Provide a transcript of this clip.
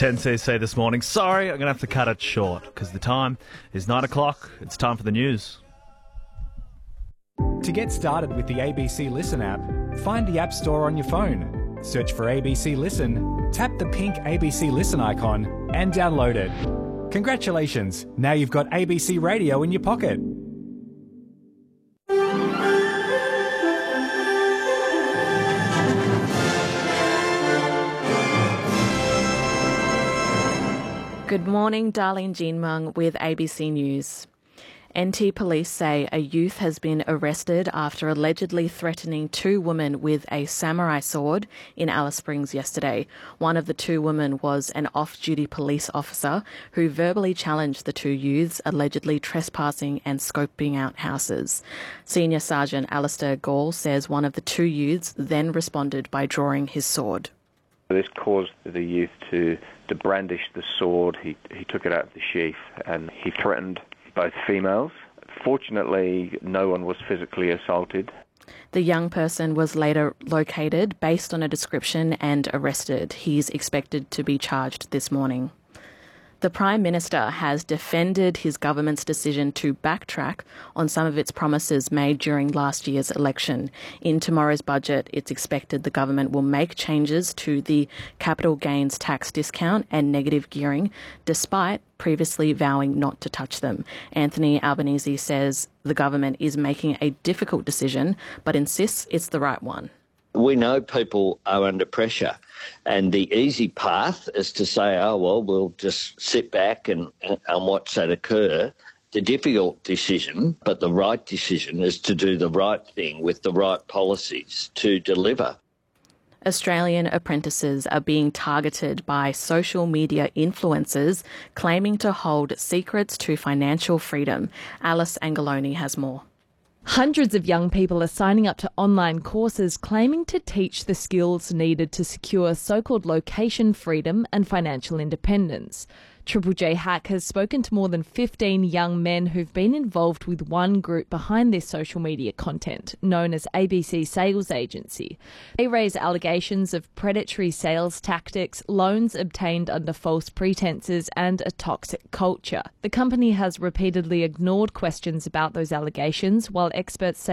10cc this morning. Sorry, I'm going to have to cut it short because the time is 9 o'clock. It's time for the news. To get started with the ABC Listen app, find the App Store on your phone. Search for ABC Listen, tap the pink ABC Listen icon and download it. Congratulations, now you've got ABC Radio in your pocket. Good morning, Darlene Jeanmung with ABC News. NT police say a youth has been arrested after allegedly threatening two women with a samurai sword in Alice Springs yesterday. One of the two women was an off-duty police officer who verbally challenged the two youths, allegedly trespassing and scoping out houses. Senior Sergeant Alistair Gall says one of the two youths then responded by drawing his sword. This caused the youth to brandish the sword. He took it out of the sheath and he threatened both females. Fortunately, no one was physically assaulted. The young person was later located based on a description and arrested. He's expected to be charged this morning. The Prime Minister has defended his government's decision to backtrack on some of its promises made during last year's election. In tomorrow's budget, it's expected the government will make changes to the capital gains tax discount and negative gearing, despite previously vowing not to touch them. Anthony Albanese says the government is making a difficult decision, but insists it's the right one. We know people are under pressure, and the easy path is to say, oh, well, we'll just sit back and watch that occur. The difficult decision, but the right decision, is to do the right thing with the right policies to deliver. Australian apprentices are being targeted by social media influencers claiming to hold secrets to financial freedom. Alice Angeloni has more. Hundreds of young people are signing up to online courses claiming to teach the skills needed to secure so-called location freedom and financial independence. Triple J Hack has spoken to more than 15 young men who've been involved with one group behind this social media content, known as ABC Sales Agency. They raise allegations of predatory sales tactics, loans obtained under false pretenses, and a toxic culture. The company has repeatedly ignored questions about those allegations, while experts say